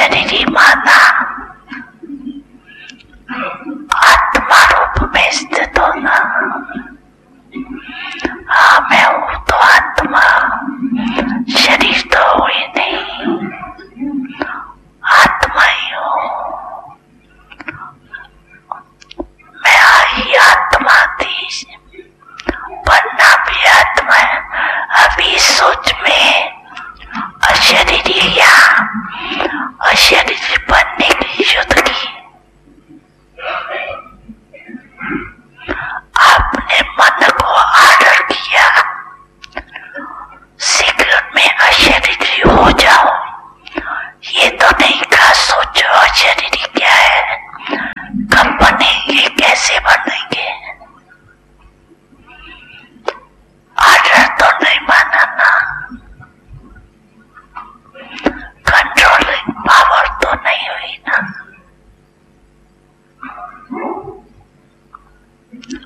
अशरीरी माना, आत्मा रूप में स्थित होना। हाँ मैं हूँ तो आत्मा, शरीर तो हुई नहीं, आत्मा ही हूँ। मैं आई आत्मा थी, बनना भी आत्मा है। अभी सोच में अशरीरी या अशरीरी बनने की शुद्ध की। आपने मन को आर्डर किया शीघ्र में अशरीरी हो जाओ, ये तो नहीं कहा सोचो अशरीरी क्या है, कब बनेंगे, कैसे बनेंगे। आर्डर तो नहीं माना ना, कंट्रोलिंग पावर तो नहीं हुई ना।